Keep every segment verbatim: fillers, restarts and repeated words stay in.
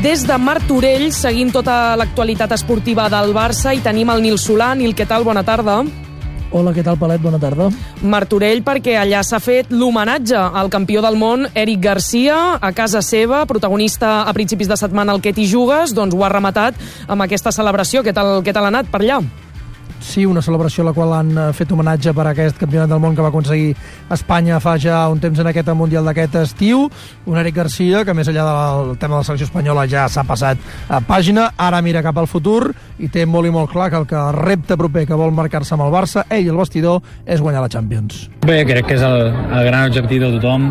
Des de Martorell seguim tota l'actualitat esportiva del Barça i tenim el Nil Solà. Nil, què tal? Bona tarda. Hola, què tal, Palet? Bona tarda. Martorell, perquè allà s'ha fet l'homenatge al campió del món, Eric Garcia, a casa seva, protagonista a principis de setmana al Què t'hi jugues, doncs ho ha rematat amb aquesta celebració. Què tal, què tal ha anat per allà? Sí, una celebració a la qual han fet homenatge per a aquest campionat del món que va aconseguir Espanya fa ja un temps en aquest Mundial d'aquest estiu. Un Eric Garcia que, més enllà del tema de la selecció espanyola, ja s'ha passat a pàgina, ara mira cap al futur i té molt i molt clar que el que el repte proper que vol marcar-se amb el Barça, ell i el vestidor, és guanyar la Champions. Bé, crec que és el, el gran objectiu de tothom.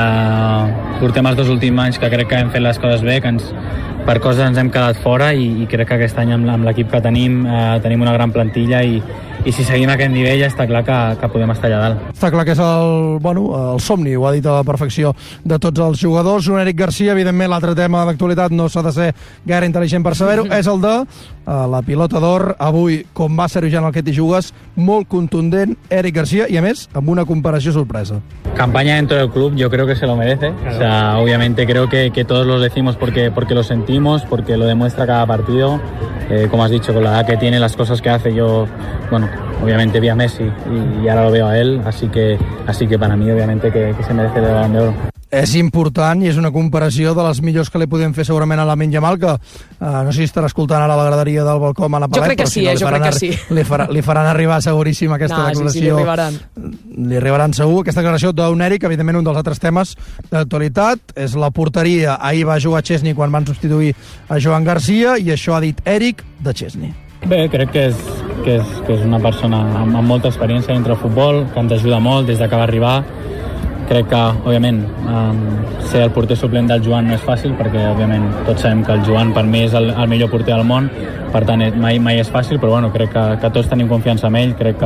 Eh, portem els dos últims anys que crec que hem fet les coses bé, que ens, per coses ens hem quedat fora i, i crec que aquest any amb, amb l'equip que tenim eh, tenim una gran plantilla i, i si seguim a aquest nivell ja està clar que, que podem estar allà dalt. Està clar que és el, bueno, el somni, ho ha dit a la perfecció, de tots els jugadors. Un Eric Garcia, evidentment, l'altre tema d'actualitat no s'ha de ser gaire intel·ligent per saber-ho, és el de uh, la pilota d'or. Avui, com va ser en el Què t'hi jugues, molt contundent Eric Garcia i, a més, amb una comparació sorpresa. Campaña dentro del club, yo creo que se lo merece. Claro. O sea, obviamente creo que, que todos lo decimos porque, porque lo sentimos, porque lo demuestra cada partido. Eh, como has dicho, con la edad que tiene, las cosas que hace, yo, bueno, obviamente vi a Messi y, y ahora lo veo a él, así que, así que para mí obviamente que, que se merece el Balón de Oro. És important i és una comparació de les millors que li podem fer segurament a Lamine Yamal, que uh, no sé si estarà escoltant ara la graderia del balcó amb Anna Palet, jo crec que sí, si no, eh, jo crec que sí. Li, farà, li faran arribar seguríssim aquesta no, declaració. Sí, sí, li arribaran. Li arribaran segur. Aquesta declaració d'un Eric, evidentment un dels altres temes d'actualitat, és la porteria. Ahir va jugar Chesney quan van substituir a Joan Garcia i això ha dit Eric de Chesney. Bé, crec que és, que és, que és una persona amb, amb molta experiència dintre el futbol, que ens ajuda molt des que va arribar. Crec que, òbviament, um, ser el porter suplent del Joan no és fàcil, perquè, òbviament, tots sabem que el Joan per mi és el, el millor porter del món, per tant, mai, mai és fàcil, però bueno, crec que, que tots tenim confiança en ell. Crec que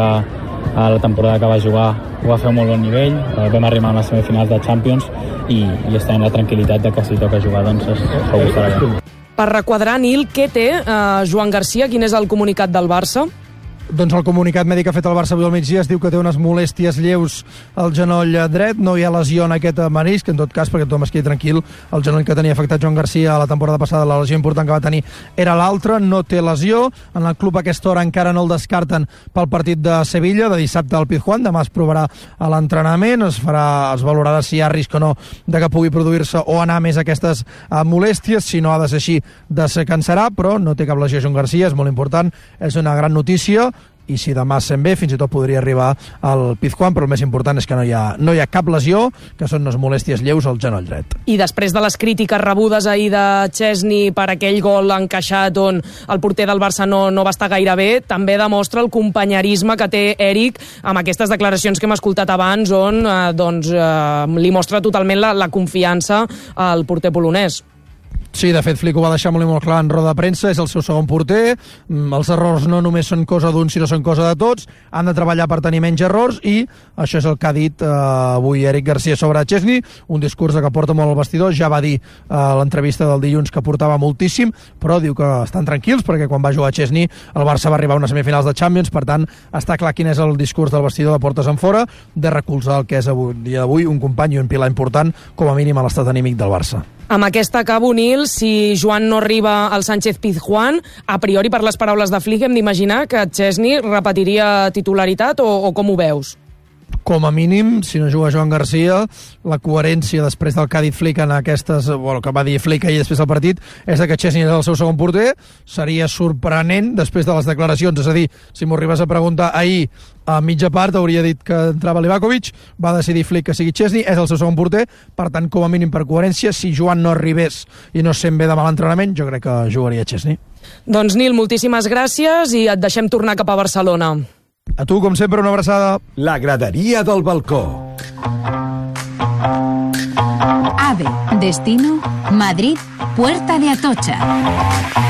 a la temporada que va jugar ho va fer a molt bon nivell, eh, vam arribar a les semifinals de Champions i, i estem amb la tranquil·litat de que si toca jugar, doncs segur que estarà bé. Per requadrar, Nil, què té eh, Joan Garcia? Quin és el comunicat del Barça? Doncs el comunicat mèdic que ha fet el Barça avui al migdia es diu que té unes molèsties lleus al genoll dret, no hi ha lesió en aquest menisc, en tot cas, perquè tothom es quedi tranquil, el genoll que tenia afectat Joan Garcia la temporada passada, la lesió important que va tenir era l'altra, no té lesió. En el club a aquesta hora encara no el descarten pel partit de Sevilla, de dissabte al Pizjuán, demà es provarà a l'entrenament, es farà, es valorarà si hi ha risc o no de que pugui produir-se o anar més aquestes uh, molèsties, si no ha de ser així, descansarà, però no té cap lesió Joan Garcia, és molt important, és una gran notícia, i si demà se'n ve, fins i tot podria arribar al Pizjuán, però el més important és que no hi ha, no hi ha cap lesió, que són unes molèsties lleus al genoll dret. I després de les crítiques rebudes ahir de Chesney per aquell gol encaixat on el porter del Barça no, no va estar gaire bé, també demostra el companyerisme que té Eric amb aquestes declaracions que hem escoltat abans, on eh, doncs, eh, li mostra totalment la, la confiança al porter polonès. Sí, de fet, Flick ho va deixar molt i molt clar en roda de premsa, és el seu segon porter, els errors no només són cosa d'un, sinó són cosa de tots, han de treballar per tenir menys errors i això és el que ha dit eh, avui Eric Garcia sobre Chesney, un discurs que porta molt al vestidor, ja va dir a eh, l'entrevista del dilluns que portava moltíssim, però diu que estan tranquils perquè quan va jugar Chesney el Barça va arribar a unes semifinals de Champions, per tant està clar quin és el discurs del vestidor de portes enfora, de recolzar el que és avui, dia d'avui un company i un pilar important com a mínim a l'estat anímic del Barça. Amb aquesta acabo, Nil, si Joan no arriba al Sánchez Pizjuán, a priori per les paraules de Flick hem d'imaginar que Chesney repetiria titularitat o, o com ho veus? Com a mínim, si no juga Joan Garcia, la coherència després del que ha dit Flick en aquestes, bueno, que va dir Flick ahir després del partit, és que Chesney és el seu segon porter, seria sorprenent després de les declaracions, és a dir, si m'ho arribes a preguntar ahir a mitja part hauria dit que entrava Livakovic, va decidir Flick que sigui Chesney, és el seu segon porter, per tant, com a mínim per coherència, si Joan no arribés i no se'n ve de mal entrenament, jo crec que jugaria Chesney. Doncs Nil, moltíssimes gràcies i et deixem tornar cap a Barcelona. A tu, com sempre, una abraçada. La graderia del balcó. AVE, destino Madrid, Puerta de Atocha.